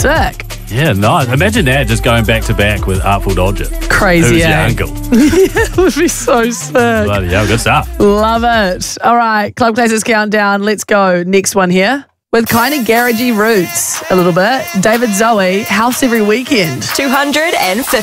Sick. Yeah, nice. Imagine that, just going back to back with Artful Dodger. Crazy, Who's your eh? uncle? It would be so sick. Bloody hell, good stuff. Love it. All right, Club Classics Countdown. Let's go. Next one here. With kind of garagey roots a little bit. David Zoe, House Every Weekend. 250.